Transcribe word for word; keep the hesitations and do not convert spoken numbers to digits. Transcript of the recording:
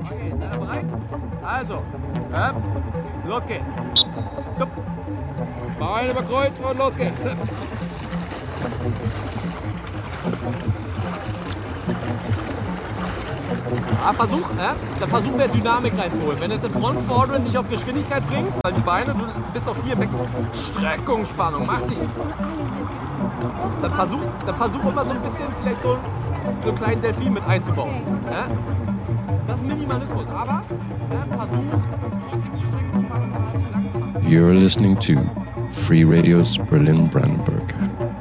Okay, seid ihr bereit? Also, Hüpf, los geht's. Hup. Beine über Kreuz und los geht's. Ja, versuch, äh, dann versuch mehr Dynamik reinzuholen. Wenn du es in Front Fordern nicht auf Geschwindigkeit bringst, weil die Beine, du bist auch hier weg. Streckung, Spannung, mach dich. Dann versuch, dann versuch immer so ein bisschen vielleicht so, so einen kleinen Delfin mit einzubauen. Ja? Das ist Minimalismus, aber ja, versuch trotzdem die Streckung, Spannung langsam. You're listening to Free Radio's Berlin Brandenburg.